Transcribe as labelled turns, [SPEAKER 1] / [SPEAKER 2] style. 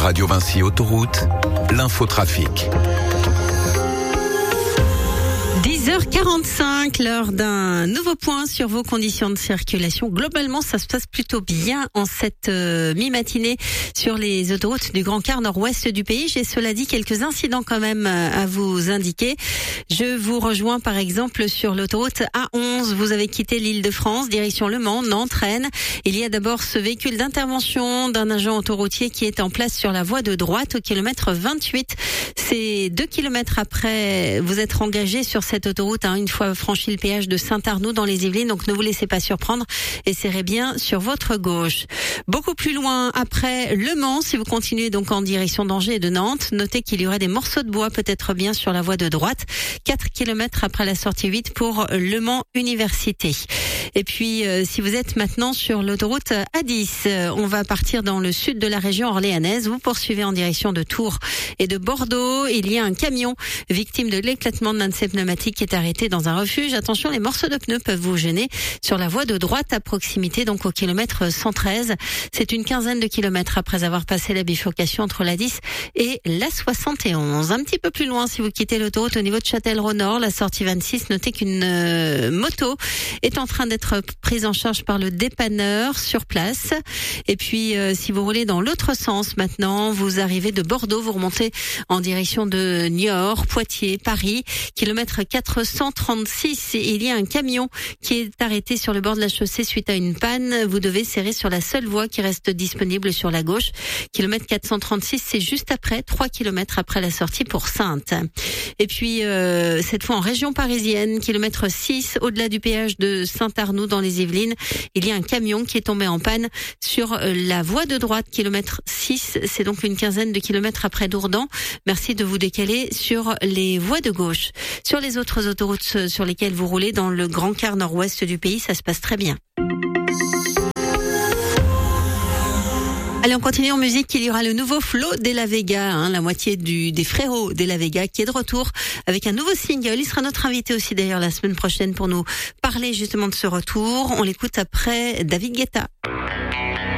[SPEAKER 1] Radio Vinci Autoroute, l'infotrafic.
[SPEAKER 2] 10h45, l'heure d'un nouveau point sur vos conditions de circulation. Globalement, ça se passe plutôt bien en cette mi-matinée sur les autoroutes du Grand Quart nord-ouest du pays. J'ai cela dit quelques incidents quand même à vous indiquer. Je vous rejoins par exemple sur l'autoroute A11. Vous avez quitté l'Île-de-France, direction Le Mans, Nantes, Rennes. Il y a d'abord ce véhicule d'intervention d'un agent autoroutier qui est en place sur la voie de droite au kilomètre 28. C'est 2 kilomètres après, vous êtes engagé sur cette autoroute, une fois franchi le péage de Saint-Arnoux dans les Yvelines, donc ne vous laissez pas surprendre et serrez bien sur votre gauche. Beaucoup plus loin, après Le Mans, si vous continuez donc en direction d'Angers et de Nantes, notez qu'il y aurait des morceaux de bois peut-être bien sur la voie de droite, 4 kilomètres après la sortie 8 pour Le Mans Université. Et puis, si vous êtes maintenant sur l'autoroute A10, on va partir dans le sud de la région orléanaise. Vous poursuivez en direction de Tours et de Bordeaux. Il y a un camion victime de l'éclatement d'un de ses pneumatiques qui est arrêté dans un refuge. Attention, les morceaux de pneus peuvent vous gêner sur la voie de droite à proximité, donc au kilomètre 113. C'est une quinzaine de kilomètres après avoir passé la bifurcation entre la 10 et la 71. Un petit peu plus loin, si vous quittez l'autoroute au niveau de Châtellerault-Nord, la sortie 26, notez qu'une moto est en train d'être prise en charge par le dépanneur sur place. Et puis, si vous roulez dans l'autre sens maintenant, vous arrivez de Bordeaux, vous remontez en direction de Niort, Poitiers, Paris, kilomètre 436. Il y a un camion qui est arrêté sur le bord de la chaussée suite à une panne. Vous devez serrer sur la seule voie qui reste disponible sur la gauche. Kilomètre 436, c'est juste après, 3 kilomètres après la sortie pour Saintes. Et puis, cette fois en région parisienne, kilomètre 6, au-delà du péage de Saint-Arnoux dans les Yvelines, il y a un camion qui est tombé en panne sur la voie de droite, kilomètre 6. C'est donc une quinzaine de kilomètres après Dourdan. Merci de vous décaler sur les voies de gauche. Sur les autres autoroutes sur lesquelles vous roulez dans le Grand Quart nord-ouest du pays, ça se passe très bien. Allez, on continue en musique. Il y aura le nouveau Flo de la Vega, la moitié des frérots de la Vega qui est de retour avec un nouveau single. Il sera notre invité aussi d'ailleurs la semaine prochaine pour nous parler justement de ce retour. On l'écoute après David Guetta.